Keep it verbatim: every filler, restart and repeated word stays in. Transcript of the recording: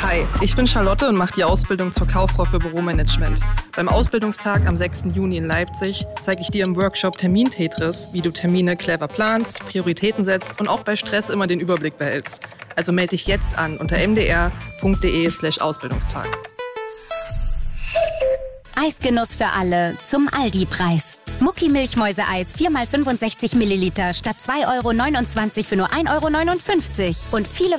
Hi, ich bin Charlotte und mache die Ausbildung zur Kauffrau für Büromanagement. Beim Ausbildungstag am sechsten Juni in Leipzig zeige ich dir im Workshop Termin-Tetris, wie du Termine clever planst, Prioritäten setzt und auch bei Stress immer den Überblick behältst. Also melde dich jetzt an unter mdr.de slash Ausbildungstag. Eisgenuss für alle zum Aldi-Preis. Mucki Milchmäuse-Eis vier mal fünfundsechzig Milliliter statt zwei Euro neunundzwanzig für nur ein Euro neunundfünfzig. Und viele